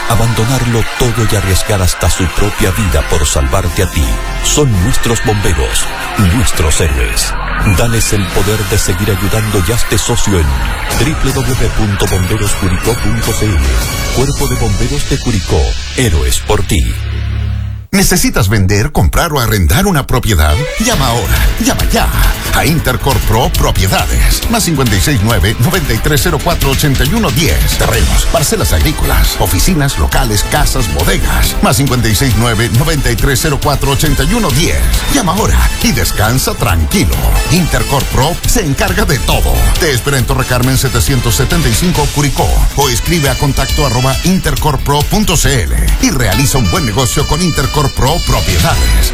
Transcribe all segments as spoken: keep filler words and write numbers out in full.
abandonarlo todo y arriesgar hasta su propia vida por salvarte a ti. Son nuestros bomberos, nuestros héroes. Dales el poder de seguir ayudando y hazte socio en doble u doble u doble u punto bomberos curicó punto c l. Cuerpo de Bomberos de Curicó, héroes por ti. ¿Necesitas vender, comprar o arrendar una propiedad? Llama ahora, llama ya a Intercorp Pro Propiedades. Más cincuenta y seis nueve, noventa y tres cero cuatro, ochenta y uno diez. Terrenos, parcelas agrícolas, oficinas, locales, casas, bodegas. Más cincuenta y seis nueve, noventa y tres cero cuatro, ochenta y uno diez. Llama ahora y descansa tranquilo. Intercorp Pro se encarga de todo. Te espera en Torre Carmen setecientos setenta y cinco Curicó o escribe a contacto arroba intercorpro punto c l y realiza un buen negocio con Intercorp Pro Propiedades.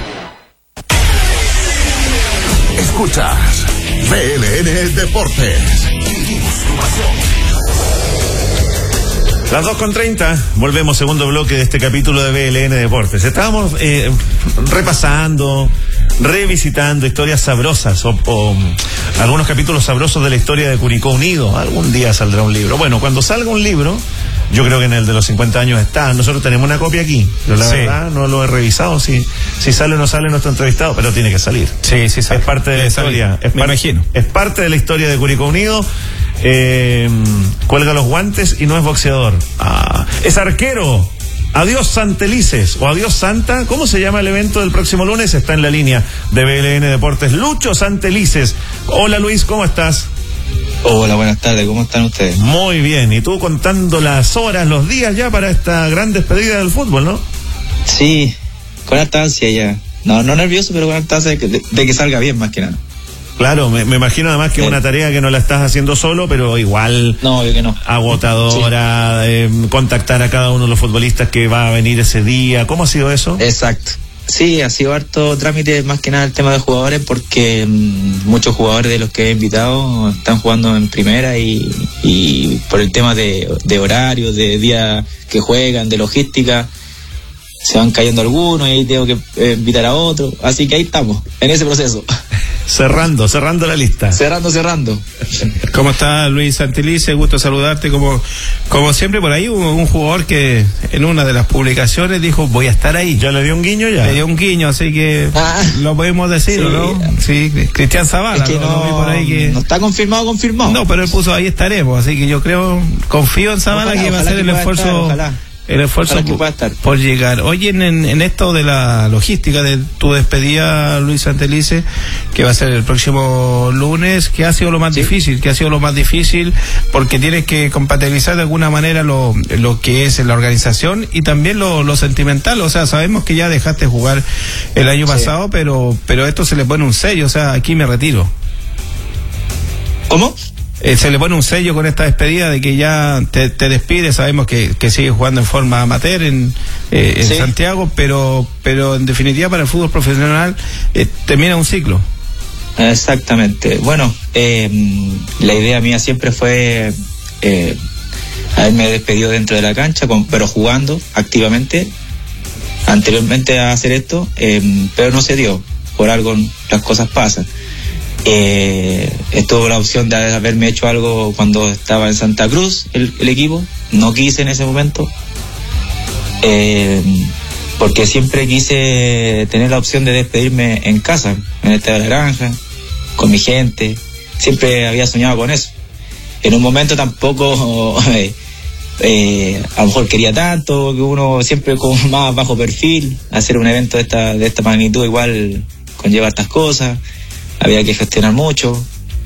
Escuchas B L N Deportes. Las dos con treinta, volvemos, segundo bloque de este capítulo de B L N Deportes. Estábamos eh, repasando, revisitando historias sabrosas o, o algunos capítulos sabrosos de la historia de Curicó Unido. Algún día saldrá un libro. Bueno, cuando salga un libro, yo creo que en el de los cincuenta años está. Nosotros tenemos una copia aquí, pero la sí. verdad no lo he revisado si, si sale o no sale nuestro entrevistado, pero tiene que salir. Sí, sí sale. Es parte de la historia. Es Me par- imagino. Es parte de la historia de Curicó Unido. Eh, cuelga los guantes y no es boxeador. Ah, es arquero. Adiós Santelices o adiós Santa. ¿Cómo se llama el evento del próximo lunes? Está en la línea de B L N Deportes. Lucho Santelices. Hola Luis, ¿cómo estás? Hola, buenas tardes, ¿cómo están ustedes? Muy bien, y tú contando las horas, los días ya para esta gran despedida del fútbol, ¿no? Sí, con harta ansia ya. No, no nervioso, pero con harta ansia de que, de, de que salga bien, más que nada. Claro, me, me imagino además que es sí. una tarea que no la estás haciendo solo, pero igual no, yo que no. agotadora, sí. eh, contactar a cada uno de los futbolistas que va a venir ese día. ¿Cómo ha sido eso? Exacto. Sí, ha sido harto trámite, más que nada el tema de jugadores, porque mmm, muchos jugadores de los que he invitado están jugando en primera y, y por el tema de, de horarios, de día que juegan, de logística, se van cayendo algunos y ahí tengo que eh, invitar a otros, así que ahí estamos, en ese proceso. Cerrando, cerrando la lista. Cerrando, cerrando. ¿Cómo está Luis Santelices? Gusto saludarte. Como, como siempre, por ahí hubo un jugador que en una de las publicaciones dijo, voy a estar ahí. ¿Ya le dio un guiño ya? Le dio un guiño, así que ah, lo podemos decir, sí, ¿no? Sí, Cristian Zavala. Es que no, no, lo vi por ahí que... no está confirmado, confirmado. No, pero él puso, ahí estaremos, así que yo creo, confío en Zavala ojalá, que va a hacer el esfuerzo... Estar, ojalá. El esfuerzo por, por llegar. Oye, en, en esto de la logística de tu despedida, Luis Santelices, que va a ser el próximo lunes, ¿qué ha sido lo más ¿Sí? difícil? ¿Qué ha sido lo más difícil? Porque tienes que compatibilizar de alguna manera lo, lo que es la organización y también lo, lo sentimental. O sea, sabemos que ya dejaste jugar el año sí. pasado, pero, pero esto se le pone un sello. O sea, aquí me retiro. ¿Cómo? Eh, se le pone un sello con esta despedida de que ya te, te despides. Sabemos que, que sigues jugando en forma amateur en, eh, en sí. Santiago, pero pero en definitiva para el fútbol profesional eh, termina un ciclo. Exactamente. Bueno, eh, la idea mía siempre fue eh, haberme despedido dentro de la cancha, con, pero jugando activamente anteriormente a hacer esto, eh, pero no se dio. Por algo las cosas pasan. Eh, estuvo la opción de haberme hecho algo cuando estaba en Santa Cruz el, el equipo, no quise en ese momento eh, porque siempre quise tener la opción de despedirme en casa, en esta granja, con mi gente, siempre había soñado con eso. En un momento tampoco eh, eh, a lo mejor quería tanto, que uno siempre con más bajo perfil, hacer un evento de esta, de esta magnitud igual conlleva estas cosas. Había que gestionar mucho,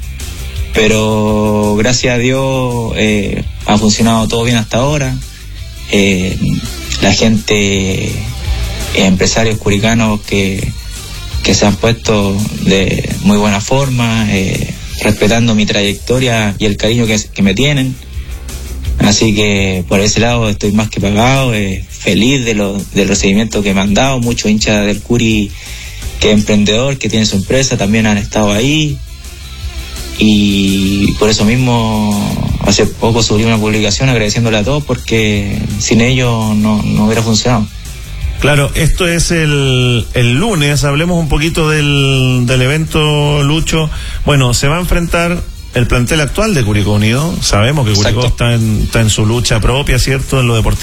pero gracias a Dios eh, ha funcionado todo bien hasta ahora. Eh, la gente, eh, empresarios curicanos que, que se han puesto de muy buena forma, eh, respetando mi trayectoria y el cariño que, que me tienen. Así que por ese lado estoy más que pagado, eh, feliz de lo, del recibimiento que me han dado. Muchos hinchas del Curi que emprendedor, que tiene su empresa, también han estado ahí, y por eso mismo hace poco subí una publicación agradeciéndole a todos, porque sin ellos no, no hubiera funcionado. Claro, esto es el, el lunes. Hablemos un poquito del, del evento, Lucho. Bueno, se va a enfrentar el plantel actual de Curicó Unido. Sabemos que Curicó está en, está en su lucha propia, ¿cierto?, en lo deportivo.